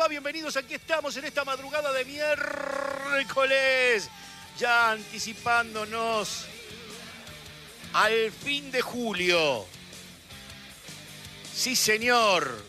Bienvenidos, aquí estamos en esta madrugada de miércoles, ya anticipándonos al fin de julio. Sí, señor.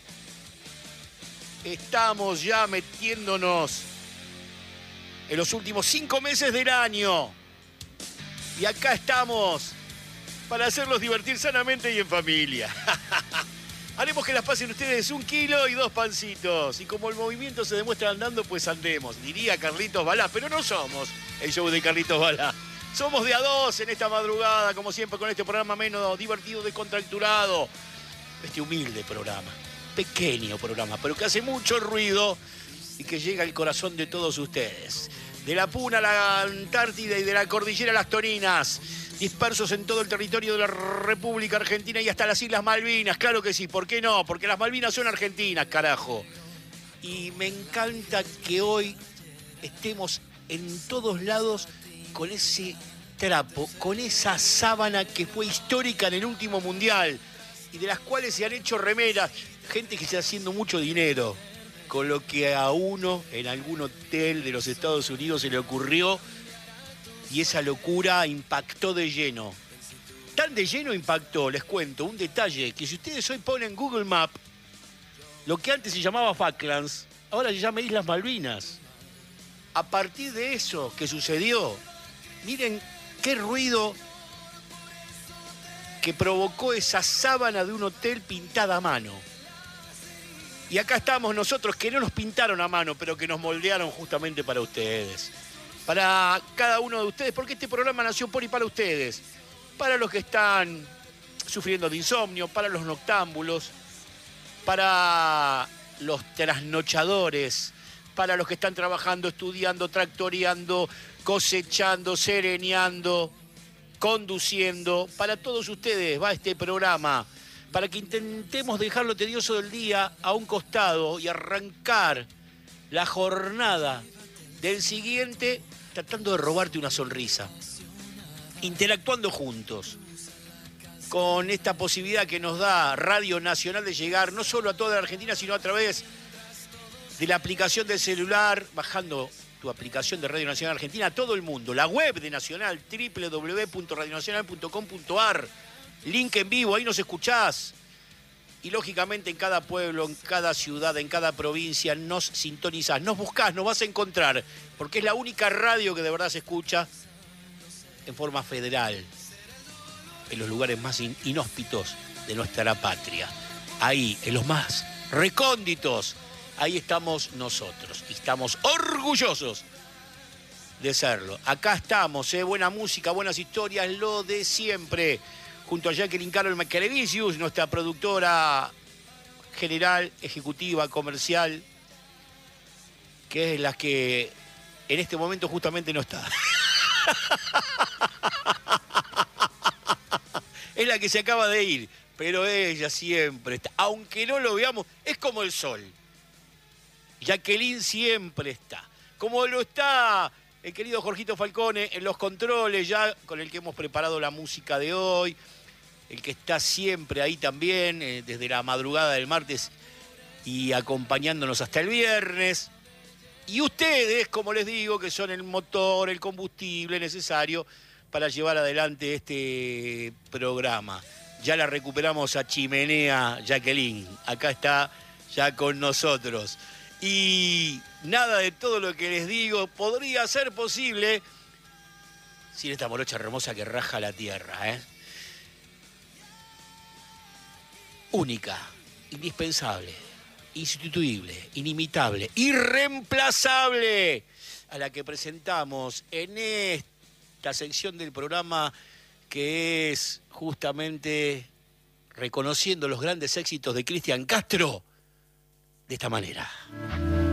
Estamos ya metiéndonos en los últimos 5 meses del año. Y acá estamos para hacerlos divertir sanamente y en familia. Haremos que las pasen ustedes 1 kilo y 2 pancitos. Y como el movimiento se demuestra andando, pues andemos. Diría Carlitos Balá, pero no somos el show de Carlitos Balá. Somos de a 2 en esta madrugada, como siempre, con este programa menos divertido, descontracturado. Este humilde programa, pequeño programa, pero que hace mucho ruido y que llega al corazón de todos ustedes. De la Puna a la Antártida y de la Cordillera a las Toninas, dispersos en todo el territorio de la República Argentina y hasta las Islas Malvinas. Claro que sí, ¿por qué no? Porque las Malvinas son argentinas, carajo. Y me encanta que hoy estemos en todos lados con ese trapo, con esa sábana que fue histórica en el último mundial y de las cuales se han hecho remeras. Gente que está haciendo mucho dinero con lo que a uno en algún hotel de los Estados Unidos se le ocurrió. Y esa locura impactó de lleno. Tan de lleno impactó, les cuento, un detalle, que si ustedes hoy ponen Google Maps, lo que antes se llamaba Falklands, ahora se llama Islas Malvinas. A partir de eso que sucedió, miren qué ruido que provocó esa sábana de un hotel pintada a mano. Y acá estamos nosotros, que no nos pintaron a mano, pero que nos moldearon justamente para ustedes. Para cada uno de ustedes, porque este programa nació por y para ustedes. Para los que están sufriendo de insomnio, para los noctámbulos, para los trasnochadores, para los que están trabajando, estudiando, tractoreando, cosechando, sereneando, conduciendo. Para todos ustedes va este programa, para que intentemos dejar lo tedioso del día a un costado y arrancar la jornada del siguiente tratando de robarte una sonrisa, interactuando juntos, con esta posibilidad que nos da Radio Nacional de llegar no solo a toda la Argentina, sino a través de la aplicación del celular, bajando tu aplicación de Radio Nacional Argentina a todo el mundo, la web de Nacional, www.radionacional.com.ar, link en vivo, ahí nos escuchás. Y lógicamente en cada pueblo, en cada ciudad, en cada provincia nos sintonizás, nos buscás, nos vas a encontrar, porque es la única radio que de verdad se escucha en forma federal, en los lugares más inhóspitos de nuestra patria. Ahí, en los más recónditos, ahí estamos nosotros. Y estamos orgullosos de serlo. Acá estamos, buena música, buenas historias, lo de siempre. Junto a Jacqueline Carol Macalevicius, nuestra productora general, ejecutiva, comercial, que es la que en este momento justamente no está. Es la que se acaba de ir, pero ella siempre está. Aunque no lo veamos, es como el sol. Jacqueline siempre está. Como lo está el querido Jorgito Falcone en los controles, ya con el que hemos preparado la música de hoy. El que está siempre ahí también, desde la madrugada del martes y acompañándonos hasta el viernes. Y ustedes, como les digo, que son el motor, el combustible necesario para llevar adelante este programa. Ya la recuperamos a Chimenea Jacqueline. Acá está ya con nosotros. Y nada de todo lo que les digo podría ser posible sin esta morocha hermosa que raja la tierra, Única, indispensable, insustituible, inimitable, irreemplazable, a la que presentamos en esta sección del programa que es justamente reconociendo los grandes éxitos de Cristian Castro de esta manera.